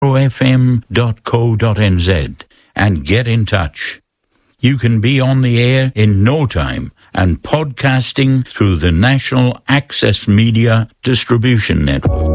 fm.co.nz and get in touch. You can be on the air in no time and podcasting through the National Access Media Distribution Network.